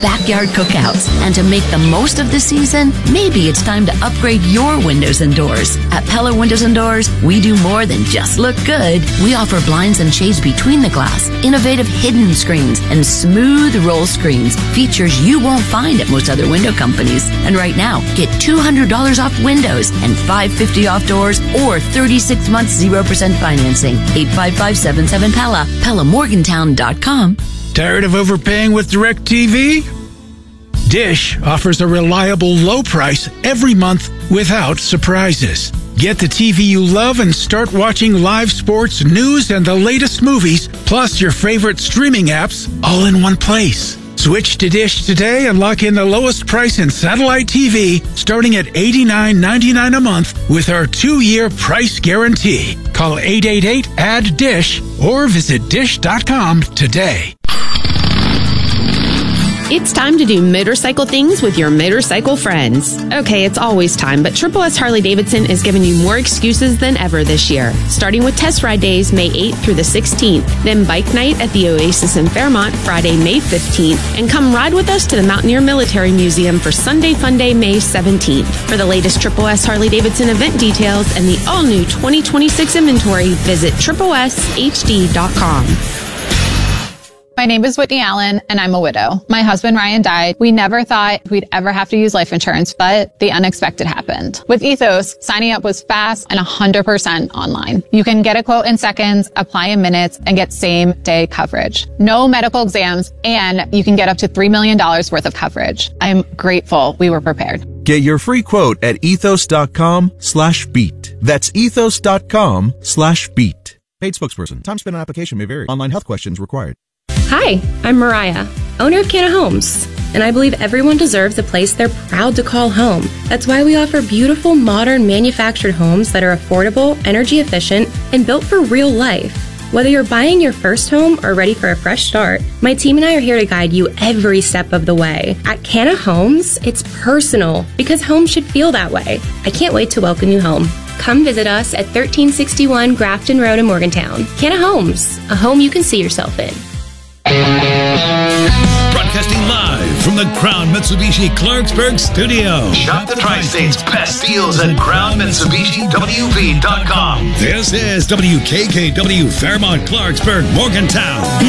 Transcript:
backyard cookouts. And to make the most of the season, maybe it's time to upgrade your windows and doors. At Pella Windows and Doors, we do more than just look good. We offer blinds and shades between the glass, innovative hidden screens, and smooth roll screens, features you won't find at most other window companies. And right now, get $200 off windows and $550 off doors or 36 months 0% financing. 855-77-PELLA, PellaMorgantown.com. Tired of overpaying with DirecTV? Dish offers a reliable low price every month without surprises. Get the TV you love and start watching live sports, news, and the latest movies, plus your favorite streaming apps, all in one place. Switch to Dish today and lock in the lowest price in satellite TV, starting at $89.99 a month with our 2-year price guarantee. Call 888-ADD-DISH or visit dish.com today. It's time to do motorcycle things with your motorcycle friends. Okay, it's always time, but Triple S Harley-Davidson is giving you more excuses than ever this year. Starting with Test Ride Days, May 8th through the 16th. Then Bike Night at the Oasis in Fairmont, Friday, May 15th. And come ride with us to the Mountaineer Military Museum for Sunday Fun Day, May 17th. For the latest Triple S Harley-Davidson event details and the all-new 2026 inventory, visit tripleshd.com. My name is Whitney Allen, and I'm a widow. My husband, Ryan, died. We never thought we'd ever have to use life insurance, but the unexpected happened. With Ethos, signing up was fast and 100% online. You can get a quote in seconds, apply in minutes, and get same-day coverage. No medical exams, and you can get up to $3 million worth of coverage. I'm grateful we were prepared. Get your free quote at ethos.com/beat. That's ethos.com/beat. Paid spokesperson. Time spent on application may vary. Online health questions required. Hi, I'm Mariah, owner of Canna Homes, and I believe everyone deserves a place they're proud to call home. That's why we offer beautiful, modern, manufactured homes that are affordable, energy efficient, and built for real life. Whether you're buying your first home or ready for a fresh start, my team and I are here to guide you every step of the way. At Canna Homes, it's personal, because home should feel that way. I can't wait to welcome you home. Come visit us at 1361 Grafton Road in Morgantown. Canna Homes, a home you can see yourself in. Broadcasting live from the Crown Mitsubishi Clarksburg studio. Shop the Tri-State's best deals at CrownMitsubishiWV.com. This is WKKW Fairmont, Clarksburg, Morgantown.